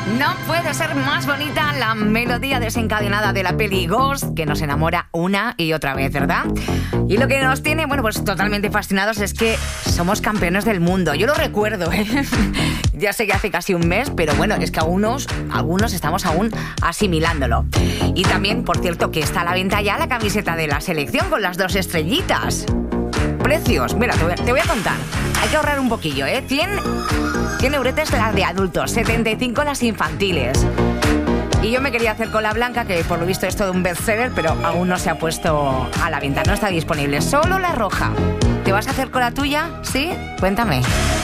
No puede ser más bonita la melodía desencadenada de la peli Ghost, que nos enamora una y otra vez, ¿verdad? Y lo que nos tiene, bueno, pues totalmente fascinados es que somos campeones del mundo. Yo lo recuerdo, ¿eh? Ya sé que hace casi un mes, pero bueno, es que algunos estamos aún asimilándolo. Y también, por cierto, que está a la venta ya la camiseta de la selección con las 2 estrellitas. Precios, mira, te voy a contar. Hay que ahorrar un poquillo, ¿eh? 100 euretes las de adultos, 75 las infantiles. Y yo me quería hacer con la blanca, que por lo visto es todo un bestseller, pero aún no se ha puesto a la venta, no está disponible. Solo la roja. ¿Te vas a hacer con la tuya? ¿Sí? Cuéntame.